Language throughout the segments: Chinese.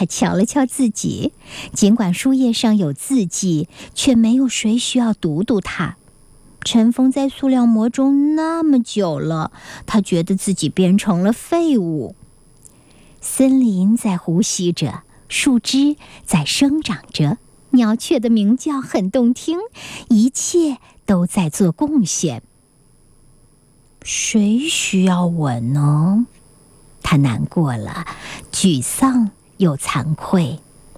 他瞧了瞧自己，尽管书页上有字迹，却没有谁需要读它。尘封在塑料膜中那么久了，他觉得自己变成了废物。森林在呼吸着，树枝在生长着，鸟雀的鸣叫很动听，一切都在做贡献。谁需要我呢？他难过了，沮丧又惭愧。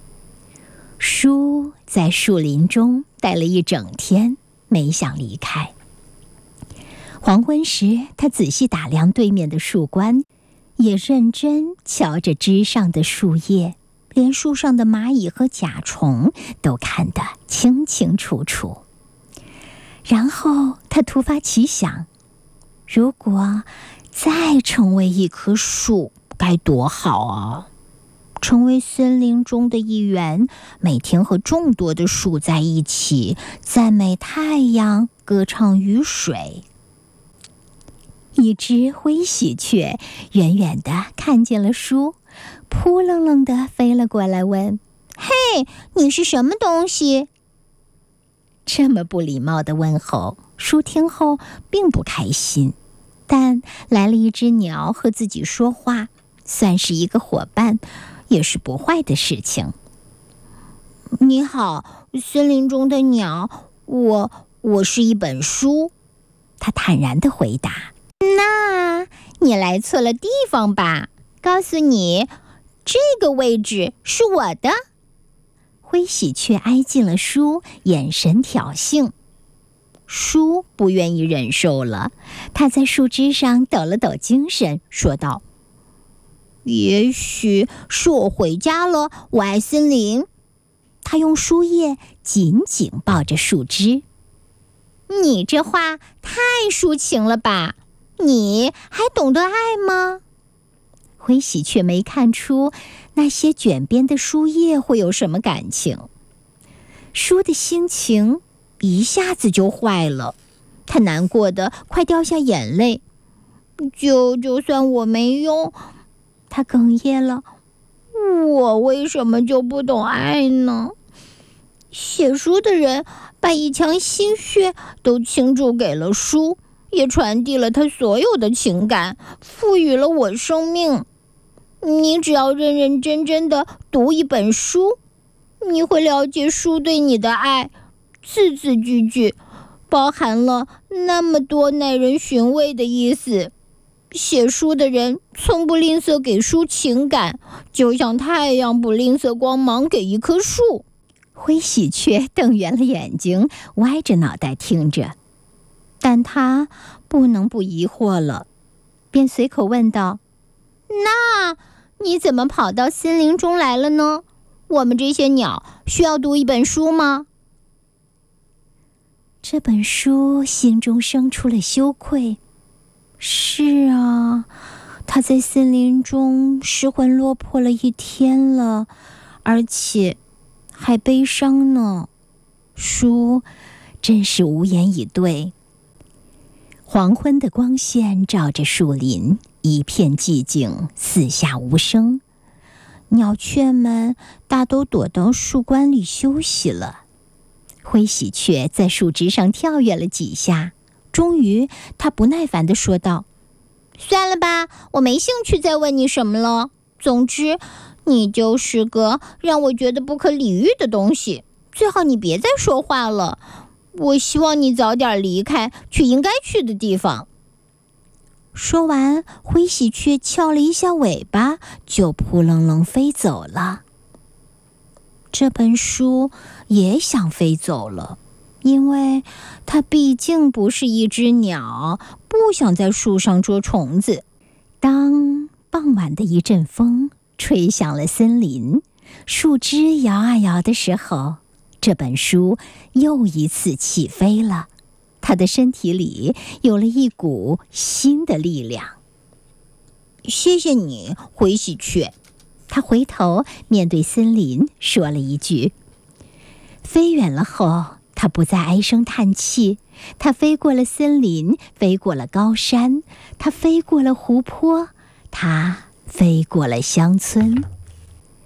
书在树林中待了一整天，没想离开。黄昏时，他仔细打量对面的树冠，也认真瞧着枝上的树叶，连树上的蚂蚁和甲虫都看得清清楚楚。然后他突发奇想，如果再成为一棵树该多好啊！成为森林中的一员，每天和众多的树在一起，赞美太阳，歌唱雨水。一只灰喜鹊远远地看见了书，扑棱棱地飞了过来，问：“嘿，你是什么东西？”这么不礼貌的问候，书听后并不开心。但来了一只鸟和自己说话，算是一个伙伴，也是不坏的事情。你好，森林中的鸟，我是一本书，他坦然地回答。那你来错了地方吧，告诉你，这个位置是我的。灰喜鹊挨近了书，眼神挑衅。书不愿意忍受了，他在树枝上抖了抖精神，说道：“也许是我回家了，我爱森林。”他用书叶紧紧抱着树枝。你这话太抒情了吧？你还懂得爱吗？灰喜鹊没看出那些卷边的书叶会有什么感情。书的心情一下子就坏了，他难过得快掉下眼泪。就算我没用，他哽咽了，我为什么就不懂爱呢？写书的人把一腔心血都倾注给了书，也传递了他所有的情感，赋予了我生命。你只要认认真真的读一本书，你会了解书对你的爱，字字句句包含了那么多耐人寻味的意思。写书的人从不吝啬给书情感，就像太阳不吝啬光芒给一棵树。灰喜鹊瞪圆了眼睛，歪着脑袋听着，但他不能不疑惑了，便随口问道：“那你怎么跑到森林中来了呢？我们这些鸟需要读一本书吗？”这本书心中生出了羞愧。是啊，他在森林中失魂落魄了一天了，而且还悲伤呢。书真是无言以对。黄昏的光线照着树林，一片寂静，四下无声。鸟雀们大都躲到树冠里休息了。灰喜鹊在树枝上跳跃了几下，终于他不耐烦地说道：“算了吧，我没兴趣再问你什么了。总之，你就是个让我觉得不可理喻的东西，最好你别再说话了。我希望你早点离开，去应该去的地方。”说完，灰喜鹊翘了一下尾巴，就扑棱棱飞走了。这本书也想飞走了，因为它毕竟不是一只鸟，不想在树上捉虫子。当傍晚的一阵风吹响了森林，树枝摇啊摇的时候，这本书又一次起飞了。他的身体里有了一股新的力量。谢谢你，灰喜鹊。他回头面对森林说了一句。飞远了后，他不再唉声叹气，他飞过了森林，飞过了高山，他飞过了湖泊，他飞过了乡村。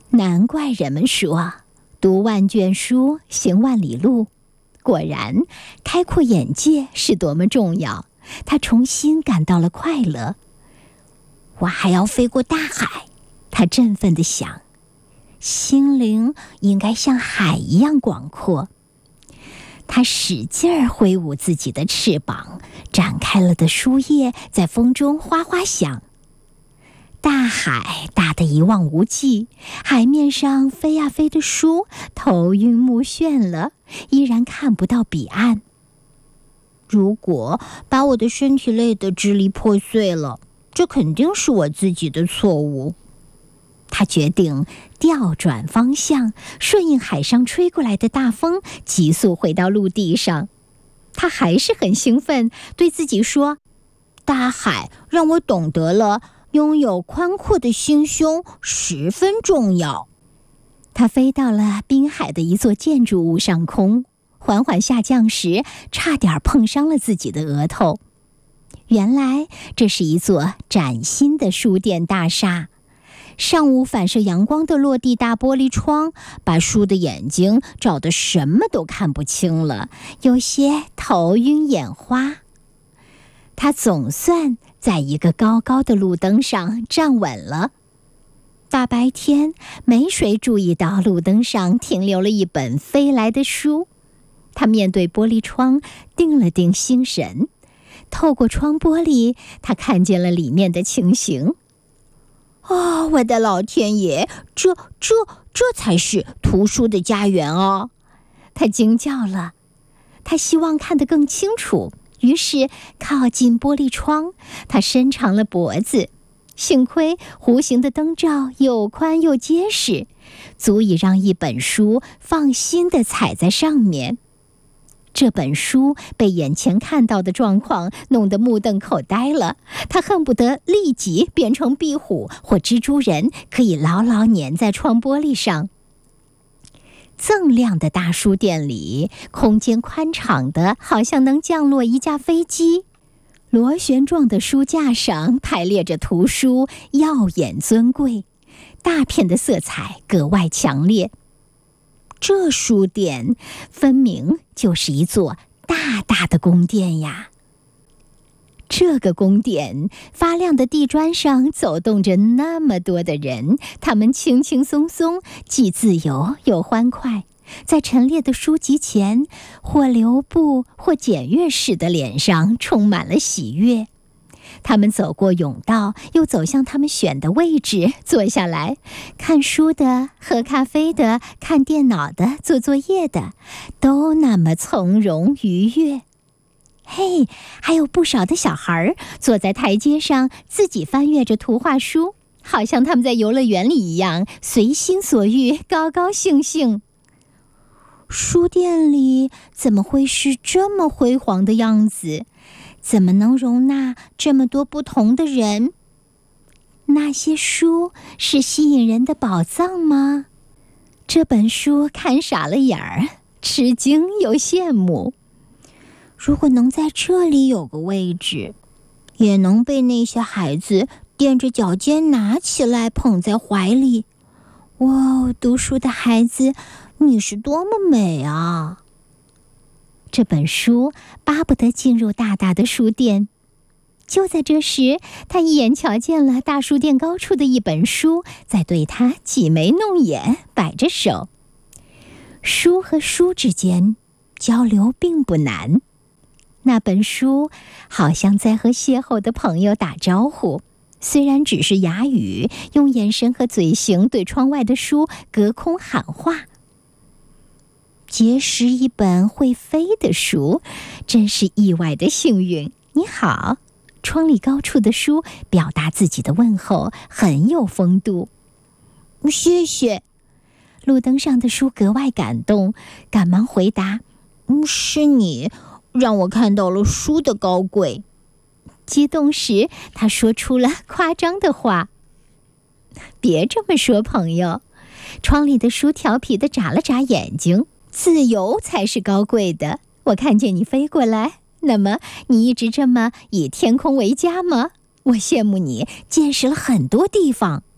难怪人们说，读万卷书，行万里路。果然，开阔眼界是多么重要。他重新感到了快乐。我还要飞过大海，他振奋地想，心灵应该像海一样广阔。他使劲儿挥舞自己的翅膀，展开了的书页在风中哗哗响。大海大得一望无际，海面上飞呀飞的书头晕目眩了，依然看不到彼岸。如果把我的身体累得支离破碎了，这肯定是我自己的错误。他决定调转方向，顺应海上吹过来的大风，急速回到陆地上。他还是很兴奋，对自己说：大海让我懂得了拥有宽阔的心胸十分重要。他飞到了滨海的一座建筑物上空，缓缓下降时，差点碰伤了自己的额头。原来这是一座崭新的书店大厦，上午反射阳光的落地大玻璃窗，把书的眼睛照得什么都看不清了，有些头晕眼花。他总算在一个高高的路灯上站稳了。大白天，没谁注意到路灯上停留了一本飞来的书。他面对玻璃窗，定了定心神。透过窗玻璃，他看见了里面的情形。我的老天爷，这才是图书的家园哦！他惊叫了。他希望看得更清楚，于是靠近玻璃窗，他伸长了脖子。幸亏弧形的灯罩又宽又结实，足以让一本书放心地踩在上面。这本书被眼前看到的状况弄得目瞪口呆了，他恨不得立即变成壁虎或蜘蛛人，可以牢牢粘在窗玻璃上。锃亮的大书店里，空间宽敞的好像能降落一架飞机。螺旋状的书架上排列着图书，耀眼尊贵，大片的色彩格外强烈。这书店分明就是一座大大的宫殿呀！这个宫殿发亮的地砖上走动着那么多的人，他们轻轻松松，既自由又欢快，在陈列的书籍前，或留步或检阅时的脸上充满了喜悦。他们走过甬道，又走向他们选的位置，坐下来，看书的、喝咖啡的、看电脑的、做作业的，都那么从容愉悦。嘿，还有不少的小孩坐在台阶上，自己翻阅着图画书，好像他们在游乐园里一样，随心所欲，高高兴兴。书店里怎么会是这么辉煌的样子？怎么能容纳这么多不同的人？那些书是吸引人的宝藏吗？这本书看傻了眼儿，吃惊又羡慕。如果能在这里有个位置，也能被那些孩子踮着脚尖拿起来捧在怀里。哇，读书的孩子，你是多么美啊！这本书巴不得进入大大的书店。就在这时，他一眼瞧见了大书店高处的一本书，在对他挤眉弄眼，摆着手。书和书之间交流并不难。那本书好像在和邂逅的朋友打招呼，虽然只是哑语，用眼神和嘴型对窗外的书隔空喊话。结识一本会飞的书，真是意外的幸运。你好，窗里高处的书表达自己的问候，很有风度。谢谢。路灯上的书格外感动，赶忙回答：是你让我看到了书的高贵。激动时，他说出了夸张的话。别这么说，朋友。窗里的书调皮地眨了眨眼睛。自由才是高贵的。我看见你飞过来，那么你一直这么以天空为家吗？我羡慕你见识了很多地方。